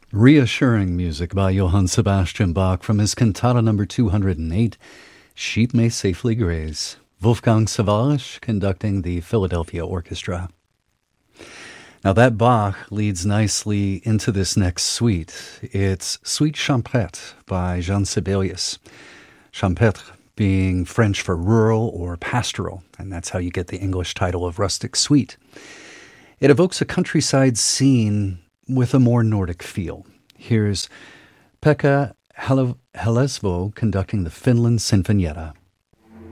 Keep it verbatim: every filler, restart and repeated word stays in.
Reassuring music by Johann Sebastian Bach from his cantata number two hundred eight, Sheep May Safely Graze. Wolfgang Sawallisch conducting the Philadelphia Orchestra. Now that Bach leads nicely into this next suite. It's Suite Champêtre by Jean Sibelius. Champêtre being French for rural or pastoral, and that's how you get the English title of Rustic Suite. It evokes a countryside scene with a more Nordic feel. Here's Pekka Helesvo conducting the Finland Sinfonietta.